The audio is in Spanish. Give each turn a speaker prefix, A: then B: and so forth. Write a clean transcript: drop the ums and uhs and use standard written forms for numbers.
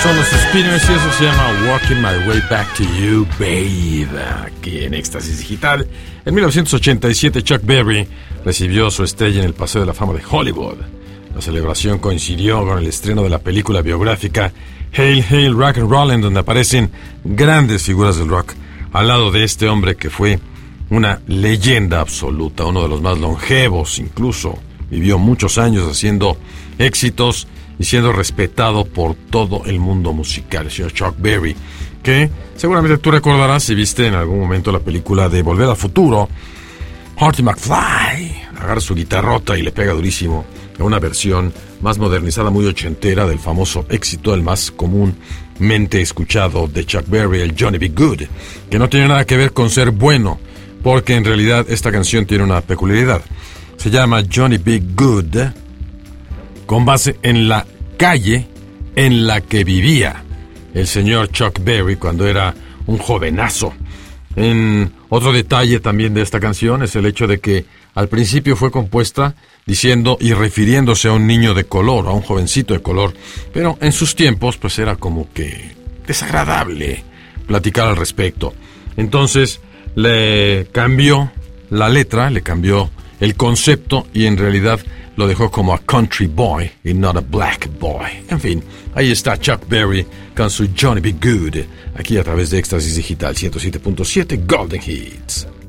A: Son los Spinners y eso se llama Walking My Way Back to You, Babe. Aquí en Éxtasis Digital. En 1987, Chuck Berry recibió su estrella en el Paseo de la Fama de Hollywood. La celebración coincidió con el estreno de la película biográfica Hail, Hail, Rock and Roll, en donde aparecen grandes figuras del rock, al lado de este hombre que fue una leyenda absoluta, uno de los más longevos incluso. Vivió muchos años haciendo éxitos y siendo respetado por todo el mundo musical, el señor Chuck Berry, que seguramente tú recordarás si viste en algún momento la película de Volver al Futuro. Marty McFly agarra su guitarrota y le pega durísimo en una versión más modernizada, muy ochentera, del famoso éxito, el más comúnmente escuchado de Chuck Berry, el Johnny B. Good, que no tiene nada que ver con ser bueno, porque en realidad esta canción tiene una peculiaridad. Se llama Johnny B. Good, con base en la calle en la que vivía el señor Chuck Berry cuando era un jovenazo. Otro detalle también de esta canción es el hecho de que al principio fue compuesta diciendo y refiriéndose a un niño de color, a un jovencito de color, pero en sus tiempos pues era como que desagradable platicar al respecto. Entonces le cambió la letra, le cambió el concepto y en realidad lo dejó como a country boy y not a black boy. En fin, ahí está Chuck Berry con su Johnny B. Good, aquí a través de Éxtasis Digital 107.7 Golden Hits.